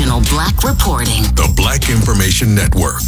Original Black reporting. The Black Information Network.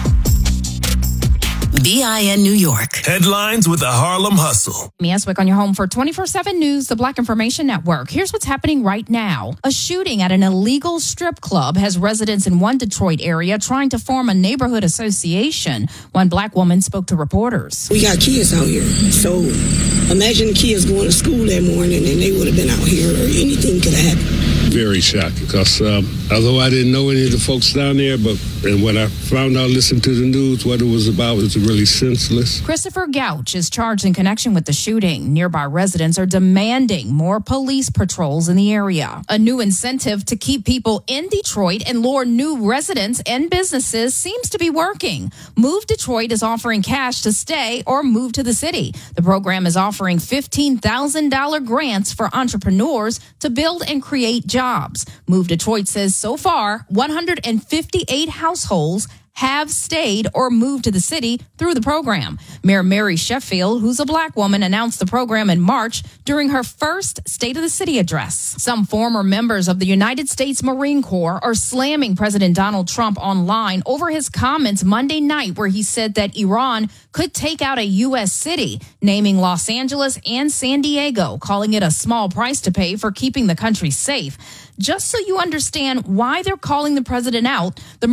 BIN New York. Headlines with the Harlem Hustle. Mieswick on your home for 24/7 News, the Black Information Network. Here's what's happening right now. A shooting at an illegal strip club has residents in one Detroit area trying to form a neighborhood association. One Black woman spoke to reporters. We got kids out here, so imagine the kids going to school that morning and they would have been out here, or anything could have happened. Very shocked because although I didn't know any of the folks down there, and when I found out, listened to the news, what it was about was really senseless. Christopher Gouch is charged in connection with the shooting. Nearby residents are demanding more police patrols in the area. A new incentive to keep people in Detroit and lure new residents and businesses seems to be working. Move Detroit is offering cash to stay or move to the city. The program is offering $15,000 grants for entrepreneurs to build and create jobs. Move Detroit says so far, 158 households have stayed or moved to the city through the program. Mayor Mary Sheffield, who's a Black woman, announced the program in March during her first State of the City address. Some former members of the United States Marine Corps are slamming President Donald Trump online over his comments Monday night where he said that Iran could take out a U.S. city, naming Los Angeles and San Diego, calling it a small price to pay for keeping the country safe. Just so you understand why they're calling the president out, the